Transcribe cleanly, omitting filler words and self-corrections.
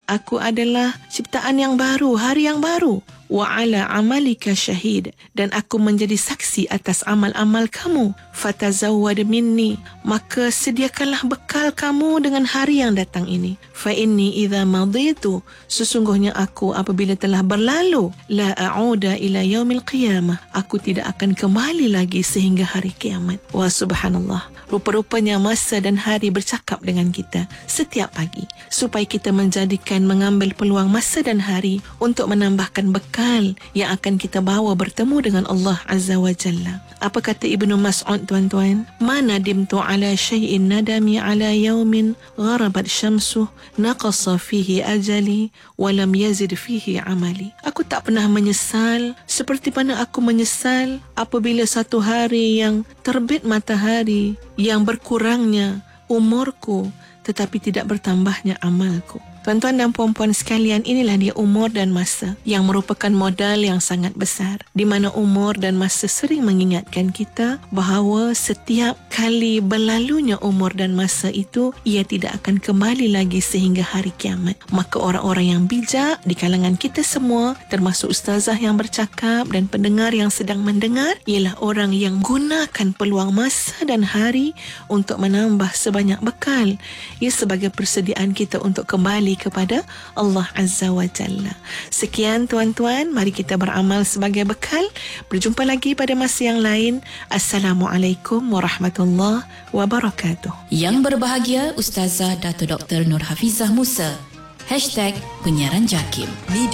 Aku adalah ciptaan yang baru, hari yang baru. Wa ala amalika syahid, dan aku menjadi saksi atas amal-amal kamu. Fatazawwad minni, maka sediakanlah bekal kamu dengan hari yang datang ini. Fa inni idza maditu, sesungguhnya aku apabila telah berlalu, la a'uda ila yaumil qiyamah, aku tidak akan kembali lagi sehingga hari kiamat. Wa subhanallah, rupa-rupanya masa dan hari bercakap dengan kita setiap pagi, supaya kita mengambil peluang masa dan hari untuk menambahkan bekal yang akan kita bawa bertemu dengan Allah Azza wa Jalla. Apa kata Ibnu Mas'ud, tuan-tuan? Ma nadimtu ala syai'in nadami ala yaumin gharabat syamsuh naqasa fihi ajali wa lam yazid fihi amali. Aku tak pernah menyesal seperti mana aku menyesal apabila satu hari yang terbit matahari yang berkurangnya umurku tetapi tidak bertambahnya amalku. Tuan-tuan dan puan-puan sekalian, inilah dia umur dan masa yang merupakan modal yang sangat besar, di mana umur dan masa sering mengingatkan kita bahawa setiap kali berlalunya umur dan masa itu, ia tidak akan kembali lagi sehingga hari kiamat. Maka orang-orang yang bijak di kalangan kita semua, termasuk ustazah yang bercakap dan pendengar yang sedang mendengar, ialah orang yang gunakan peluang masa dan hari untuk menambah sebanyak bekal, ia sebagai persediaan kita untuk kembali kepada Allah Azza wa Jalla. Sekian tuan-tuan, mari kita beramal sebagai bekal. Berjumpa lagi pada masa yang lain. Assalamualaikum warahmatullahi wabarakatuh. Yang berbahagia Ustazah Dato' Dr. Nur Hafizah Musa. #Penyiaran Jakim.